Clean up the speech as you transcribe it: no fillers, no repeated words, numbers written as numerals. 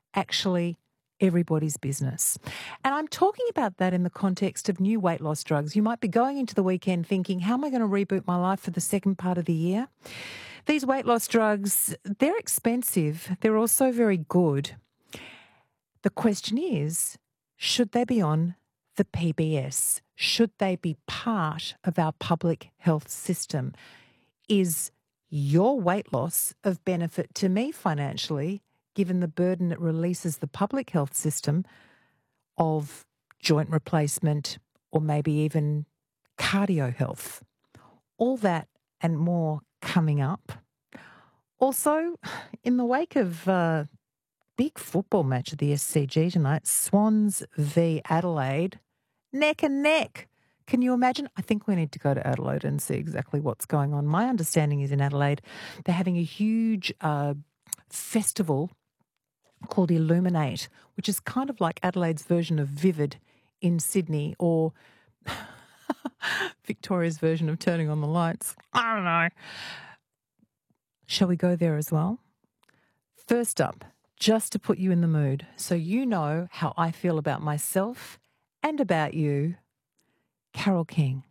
actually everybody's business. And I'm talking about that in the context of new weight loss drugs. You might be going into the weekend thinking, how am I going to reboot my life for the second part of the year? These weight loss drugs, they're expensive. They're also very good. The question is, should they be on the PBS? Should they be part of our public health system? Is your weight loss of benefit to me financially, given the burden it releases the public health system of joint replacement or maybe even cardio health? All that and more coming up. Also, in the wake of big football match at the SCG tonight, Swans v Adelaide, neck and neck. Can you imagine? I think we need to go to Adelaide and see exactly what's going on. My understanding is in Adelaide, they're having a huge festival called Illuminate, which is kind of like Adelaide's version of Vivid in Sydney, or Victoria's version of turning on the lights. I don't know. Shall we go there as well? First up, just to put you in the mood, so you know how I feel about myself and about you, Carole King.